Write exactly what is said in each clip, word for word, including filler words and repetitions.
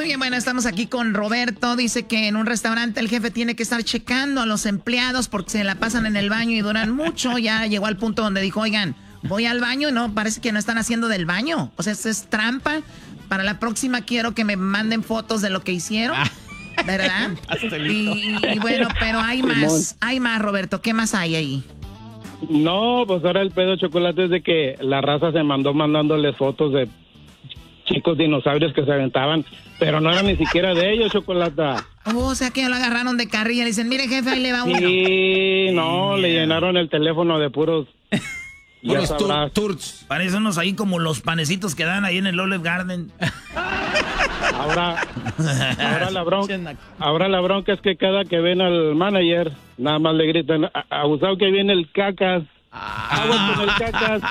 Muy bien, bueno, estamos aquí con Roberto. Dice que en un restaurante el jefe tiene que estar checando a los empleados porque se la pasan en el baño y duran mucho. Ya llegó al punto donde dijo, oigan, voy al baño, no, parece que no están haciendo del baño. O sea, esto es trampa. Para la próxima quiero que me manden fotos de lo que hicieron, ¿verdad? y, y bueno, pero hay más, hay más, Roberto. ¿Qué más hay ahí? No, pues ahora el pedo, Chocolate, es de que la raza se mandó mandándoles fotos de chicos dinosaurios que se aventaban, pero no eran ni siquiera de ellos, Chocolata. Oh, o sea que lo agarraron de carrilla. Le dicen, mire, jefe, ahí le va uno. Sí, no, le llenaron el teléfono de puros... Puros tours. Parecen unos ahí como los panecitos que dan ahí en el Olive Garden. Ahora, ahora, la bronca, ahora la bronca es que cada que ven al manager, nada más le gritan, abusado que viene el cacas. Aguas con el cacas.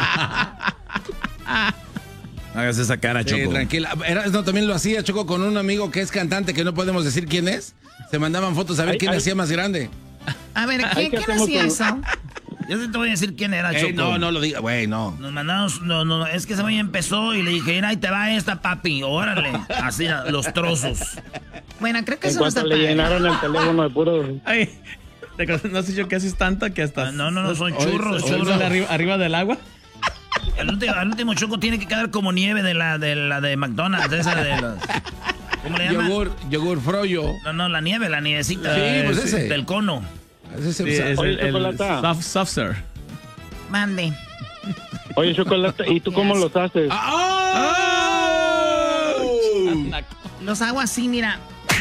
Hagas esa cara, Choco. Sí, tranquila. Era, no, también lo hacía, Choco, con un amigo que es cantante, que no podemos decir quién es. Se mandaban fotos a ver ay, quién ay. hacía más grande. A ver, ¿quién, ¿quién hacía eso? Yo te voy a decir quién era, Choco. Ey, no, no lo diga, güey, no. Nos mandamos, no, no, es que ese güey empezó y le dije, mira, ahí te va esta, papi, órale. Así, los trozos. Bueno, creo que en eso cuanto no está le llenaron el teléfono de puros... Ay, no has dicho que haces tanto que hasta... No, no, no, son churros, hoy, churros. Hoy arriba, arriba del agua. El último, el último, Choco, tiene que quedar como nieve de la de, la de McDonald's, esa de los... ¿Cómo le llaman? Yogur, yogur froyo. No, no, la nieve, la nievecita. Sí, eh, pues ese. Del cono. Ese sí, es el, el, el soft, soft serve. Mande. Oye, Chocolate, ¿y tú cómo los haces? ¡Oh! Los hago así, mira.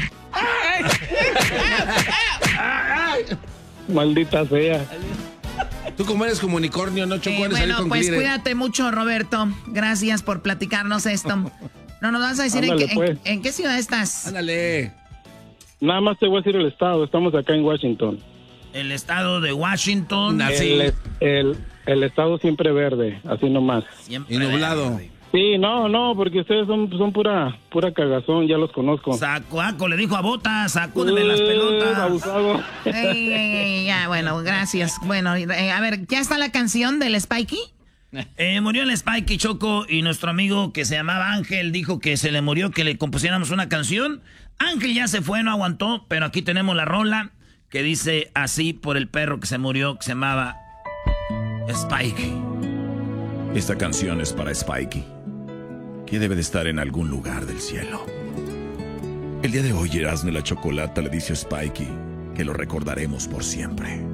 Maldita sea. Tú como eres como unicornio, ¿no, Choco? Eh, Eres bueno, con pues glitter. Cuídate mucho, Roberto. Gracias por platicarnos esto. No nos vas a decir Ándale, en, qué, pues. en, en qué ciudad estás. Ándale. Nada más te voy a decir el estado. Estamos acá en Washington. El estado de Washington. El, el, el estado siempre verde, así nomás. Siempre y nublado. verde. Sí, no, no, porque ustedes son, son pura pura cagazón, ya los conozco. Sacuaco, le dijo a Botas, sacúdeme uh, las pelotas. Abusado. Ey, ey, ey, ya, bueno, gracias. Bueno, eh, a ver, ¿ya está la canción del Spikey? Eh, murió el Spikey, Choco, y nuestro amigo que se llamaba Ángel dijo que se le murió, que le compusiéramos una canción. Ángel ya se fue, no aguantó, pero aquí tenemos la rola que dice así por el perro que se murió, que se llamaba Spikey. Esta canción es para Spikey, que debe de estar en algún lugar del cielo. El día de hoy, Erasmo y la Chocolata le dice a Spikey que lo recordaremos por siempre.